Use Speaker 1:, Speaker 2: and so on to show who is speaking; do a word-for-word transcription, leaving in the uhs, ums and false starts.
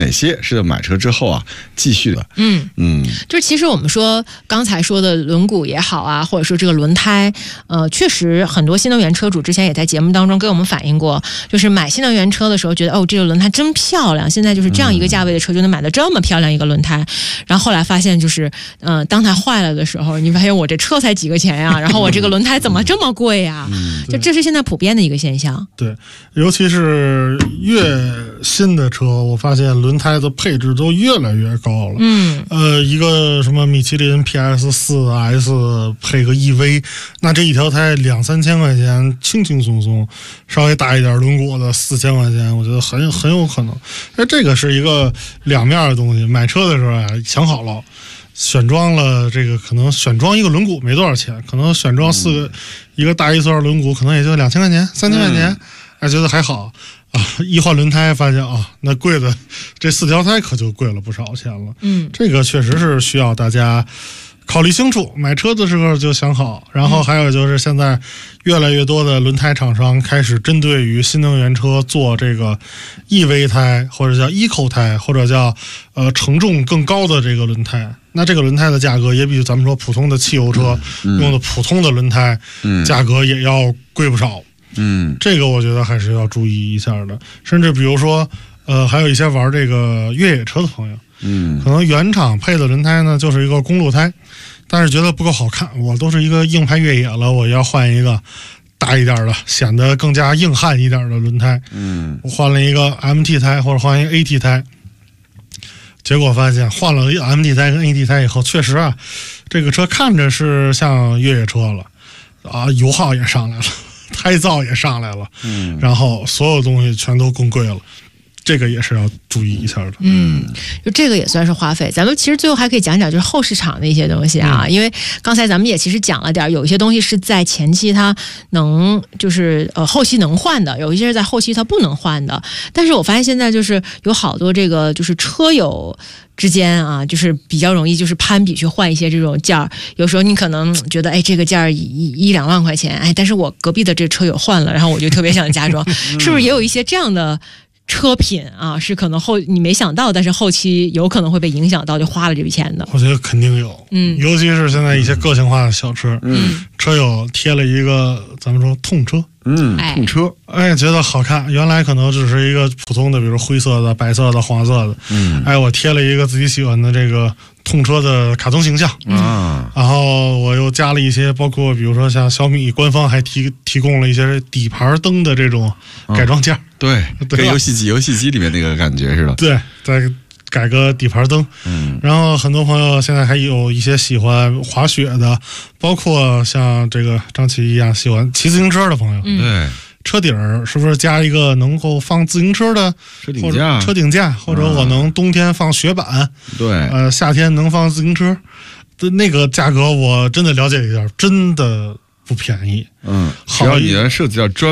Speaker 1: 哪些是买车之后啊继续的？
Speaker 2: 嗯
Speaker 1: 嗯，
Speaker 2: 就是其实我们说刚才说的轮毂也好啊，或者说这个轮胎，呃，确实很多新能源车主之前也在节目当中跟我们反映过，就是买新能源车的时候觉得哦这个轮胎真漂亮，现在就是这样一个价位的车就能买到这么漂亮一个轮胎，然后后来发现就是，呃，当它坏了的时候，你发现我这车才几个钱呀，然后我这个轮胎怎么这么贵呀？
Speaker 1: 嗯，
Speaker 2: 就这是现在普遍的一个现象。
Speaker 3: 对，尤其是越新的车，我发现轮胎的配置都越来越高了。
Speaker 2: 嗯，
Speaker 3: 呃，一个什么米其林 P S 四 S 配个 E V， 那这一条胎两三千块钱，轻轻松松，稍微大一点轮毂的四千块钱，我觉得很很有可能。那这个是一个两面的东西，买车的时候啊，想好了。选装了这个，可能选装一个轮毂没多少钱，可能选装四个、嗯、一个大一寸轮毂，可能也就两千块钱、三千块钱，还、嗯、觉得还好啊。一换轮胎发现啊，那贵的这四条胎可就贵了不少钱了。
Speaker 2: 嗯，
Speaker 3: 这个确实是需要大家考虑清楚，买车的时候就想好。然后还有就是现在越来越多的轮胎厂商开始针对于新能源车做这个 E V 胎，或者叫 Eco 胎，或者叫呃承重更高的这个轮胎。那这个轮胎的价格也比咱们说普通的汽油车用的普通的轮胎价格也要贵不少。
Speaker 1: 嗯，
Speaker 3: 这个我觉得还是要注意一下的。甚至比如说呃还有一些玩这个越野车的朋友，
Speaker 1: 嗯，
Speaker 3: 可能原厂配的轮胎呢就是一个公路胎，但是觉得不够好看，我都是一个硬派越野了，我要换一个大一点的，显得更加硬汉一点的轮胎。
Speaker 1: 嗯，
Speaker 3: 我换了一个 M T 胎或者换一个 A T 胎，结果发现换了 M T 胎跟 A T 胎以后，确实啊，这个车看着是像越野车了啊，油耗也上来了，胎噪也上来了，
Speaker 1: 嗯，
Speaker 3: 然后所有东西全都更贵了。这个也是要注意一下的。
Speaker 2: 嗯，就这个也算是花费。咱们其实最后还可以讲讲就是后市场的一些东西啊，嗯、因为刚才咱们也其实讲了点，有一些东西是在前期它能就是呃后期能换的，有一些是在后期它不能换的。但是我发现现在就是有好多这个就是车友之间啊，就是比较容易就是攀比去换一些这种件儿。有时候你可能觉得哎这个件儿一一两万块钱，哎，但是我隔壁的这车友换了，然后我就特别想加装，是不是也有一些这样的？车品啊，是可能后你没想到，但是后期有可能会被影响到，就花了这笔钱的。
Speaker 3: 我觉得肯定有，
Speaker 2: 嗯，
Speaker 3: 尤其是现在一些个性化的小车，
Speaker 1: 嗯，
Speaker 3: 车友贴了一个咱们说痛车，
Speaker 1: 嗯，痛车，
Speaker 3: 哎，觉得好看。原来可能只是一个普通的，比如灰色的、白色的、黄色的，
Speaker 1: 嗯，
Speaker 3: 哎，我贴了一个自己喜欢的这个痛车的卡通形象
Speaker 1: 啊，
Speaker 3: 然后我又加了一些，包括比如说像小米官方还提提供了一些底盘灯的这种改装件。
Speaker 1: 嗯对，跟游戏机游戏机里面那个感觉似的。
Speaker 3: 对，再改个底盘灯。
Speaker 1: 嗯，
Speaker 3: 然后很多朋友现在还有一些喜欢滑雪的，包括像这个张琪一样喜欢骑自行车的朋友。
Speaker 1: 嗯，对，
Speaker 3: 车顶儿是不是加一个能够放自行车的
Speaker 1: 车顶架？
Speaker 3: 车顶架，或者我能冬天放雪板。嗯、
Speaker 1: 对，
Speaker 3: 呃，夏天能放自行车的那个价格，我真的了解一下，真的不便宜。
Speaker 1: 嗯，只要你的设计要专。